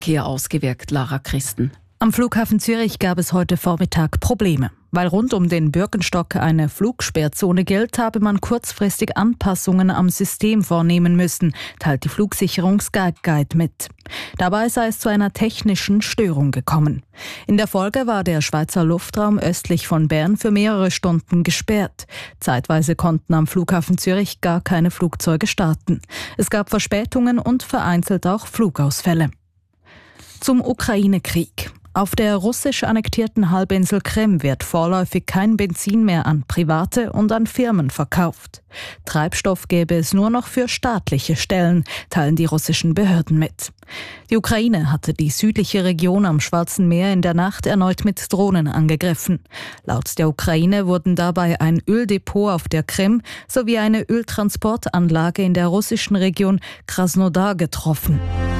Verkehr ausgewirkt, Lara Christen? Am Flughafen Zürich gab es heute Vormittag Probleme. Weil rund um den Birkenstock eine Flugsperrzone gilt, habe man kurzfristig Anpassungen am System vornehmen müssen, teilt die Flugsicherung Skype-Guide mit. Dabei sei es zu einer technischen Störung gekommen. In der Folge war der Schweizer Luftraum östlich von Bern für mehrere Stunden gesperrt. Zeitweise konnten am Flughafen Zürich gar keine Flugzeuge starten. Es gab Verspätungen und vereinzelt auch Flugausfälle. Zum Ukraine-Krieg. Auf der russisch annektierten Halbinsel Krim wird vorläufig kein Benzin mehr an Private und an Firmen verkauft. Treibstoff gäbe es nur noch für staatliche Stellen, teilen die russischen Behörden mit. Die Ukraine hatte die südliche Region am Schwarzen Meer in der Nacht erneut mit Drohnen angegriffen. Laut der Ukraine wurden dabei ein Öldepot auf der Krim sowie eine Öltransportanlage in der russischen Region Krasnodar getroffen.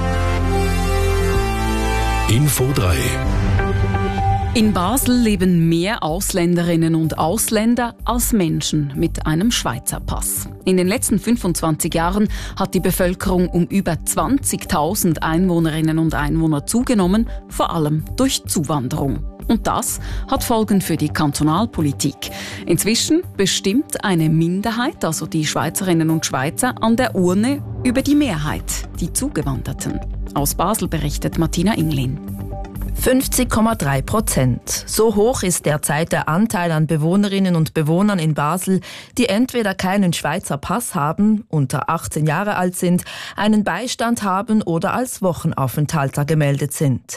Info 3. In Basel leben mehr Ausländerinnen und Ausländer als Menschen mit einem Schweizer Pass. In den letzten 25 Jahren hat die Bevölkerung um über 20.000 Einwohnerinnen und Einwohner zugenommen, vor allem durch Zuwanderung. Und das hat Folgen für die Kantonalpolitik. Inzwischen bestimmt eine Minderheit, also die Schweizerinnen und Schweizer, an der Urne über die Mehrheit, die Zugewanderten. Aus Basel berichtet Martina Inglin. 50,3%. So hoch ist derzeit der Anteil an Bewohnerinnen und Bewohnern in Basel, die entweder keinen Schweizer Pass haben, unter 18 Jahre alt sind, einen Beistand haben oder als Wochenaufenthalter gemeldet sind.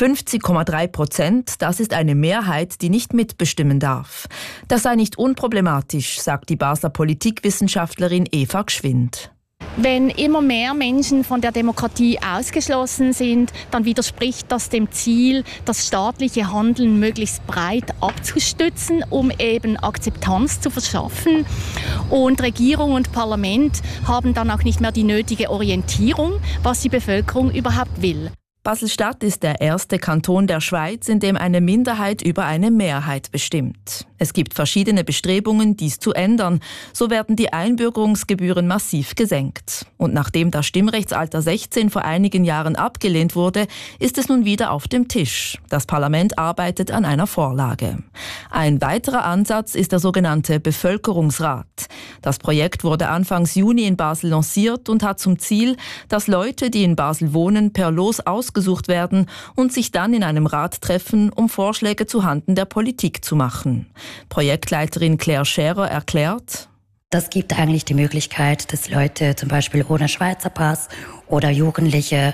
50,3%, das ist eine Mehrheit, die nicht mitbestimmen darf. Das sei nicht unproblematisch, sagt die Basler Politikwissenschaftlerin Eva Gschwind. Wenn immer mehr Menschen von der Demokratie ausgeschlossen sind, dann widerspricht das dem Ziel, das staatliche Handeln möglichst breit abzustützen, um eben Akzeptanz zu verschaffen. Und Regierung und Parlament haben dann auch nicht mehr die nötige Orientierung, was die Bevölkerung überhaupt will. Basel-Stadt ist der erste Kanton der Schweiz, in dem eine Minderheit über eine Mehrheit bestimmt. Es gibt verschiedene Bestrebungen, dies zu ändern. So werden die Einbürgerungsgebühren massiv gesenkt. Und nachdem das Stimmrechtsalter 16 vor einigen Jahren abgelehnt wurde, ist es nun wieder auf dem Tisch. Das Parlament arbeitet an einer Vorlage. Ein weiterer Ansatz ist der sogenannte Bevölkerungsrat. Das Projekt wurde Anfangs Juni in Basel lanciert und hat zum Ziel, dass Leute, die in Basel wohnen, per Los ausgesucht werden und sich dann in einem Rat treffen, um Vorschläge zuhanden der Politik zu machen. Projektleiterin Claire Scherer erklärt: Das gibt eigentlich die Möglichkeit, dass Leute zum Beispiel ohne Schweizer Pass oder Jugendliche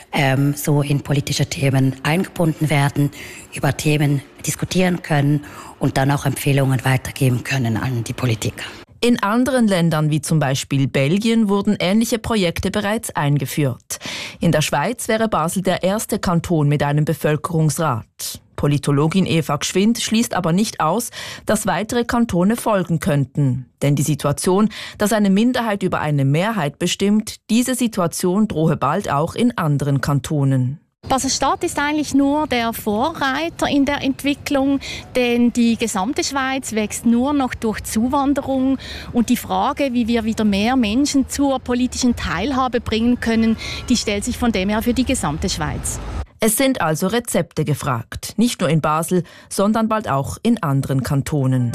so in politische Themen eingebunden werden, über Themen diskutieren können und dann auch Empfehlungen weitergeben können an die Politik. In anderen Ländern, wie zum Beispiel Belgien, wurden ähnliche Projekte bereits eingeführt. In der Schweiz wäre Basel der erste Kanton mit einem Bevölkerungsrat. Politologin Eva Gschwind schließt aber nicht aus, dass weitere Kantone folgen könnten. Denn die Situation, dass eine Minderheit über eine Mehrheit bestimmt, diese Situation drohe bald auch in anderen Kantonen. Basel-Stadt ist eigentlich nur der Vorreiter in der Entwicklung, denn die gesamte Schweiz wächst nur noch durch Zuwanderung. Und die Frage, wie wir wieder mehr Menschen zur politischen Teilhabe bringen können, die stellt sich von dem her für die gesamte Schweiz. Es sind also Rezepte gefragt, nicht nur in Basel, sondern bald auch in anderen Kantonen.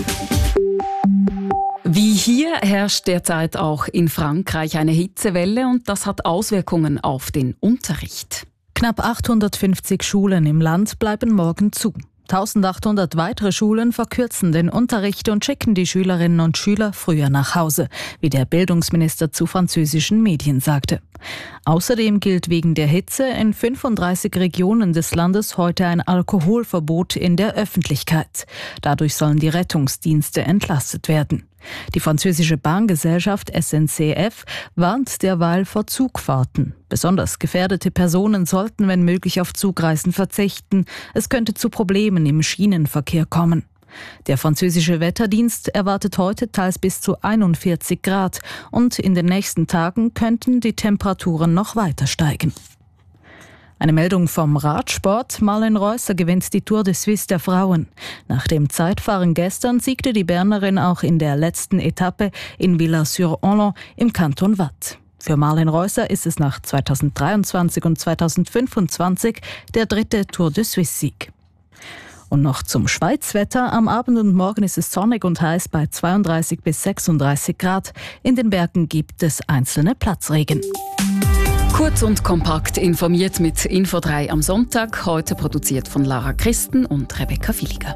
Wie hier herrscht derzeit auch in Frankreich eine Hitzewelle und das hat Auswirkungen auf den Unterricht. Knapp 850 Schulen im Land bleiben morgen zu. 1800 weitere Schulen verkürzen den Unterricht und schicken die Schülerinnen und Schüler früher nach Hause, wie der Bildungsminister zu französischen Medien sagte. Außerdem gilt wegen der Hitze in 35 Regionen des Landes heute ein Alkoholverbot in der Öffentlichkeit. Dadurch sollen die Rettungsdienste entlastet werden. Die französische Bahngesellschaft SNCF warnt derweil vor Zugfahrten. Besonders gefährdete Personen sollten, wenn möglich, auf Zugreisen verzichten. Es könnte zu Problemen im Schienenverkehr kommen. Der französische Wetterdienst erwartet heute teils bis zu 41 Grad und in den nächsten Tagen könnten die Temperaturen noch weiter steigen. Eine Meldung vom Radsport. Marlen Reusser gewinnt die Tour de Suisse der Frauen. Nach dem Zeitfahren gestern siegte die Bernerin auch in der letzten Etappe in Villars-sur-Orlon im Kanton Waadt. Für Marlen Reusser ist es nach 2023 und 2025 der 3. Tour de Suisse-Sieg. Und noch zum Schweizwetter. Am Abend und Morgen ist es sonnig und heiß bei 32 bis 36 Grad. In den Bergen gibt es einzelne Platzregen. Kurz und kompakt informiert mit Info 3 am Sonntag. Heute produziert von Lara Christen und Rebecca Villiger.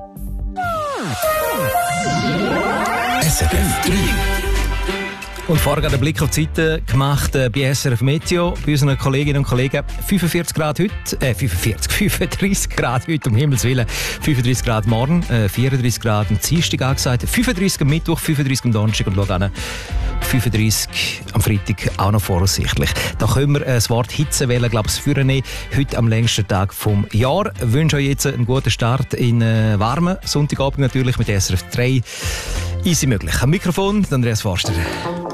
SRF 3. Und vorher den Blick auf die Seite gemacht bei SRF Meteo, bei unseren Kolleginnen und Kollegen. 35 Grad heute, 35 Grad heute, um Himmels Willen. 35 Grad morgen, 34 Grad am Dienstag angesagt, 35 am Mittwoch, 35 am Donnerstag und schau an, 35 am Freitag auch noch voraussichtlich. Da können wir das Wort Hitze wählen, glaube ich, führen heute am längsten Tag vom Jahr. Ich wünsche euch jetzt einen guten Start in warmen Sonntagabend natürlich mit SRF 3. Easy möglich. Am Mikrofon Andreas Forster.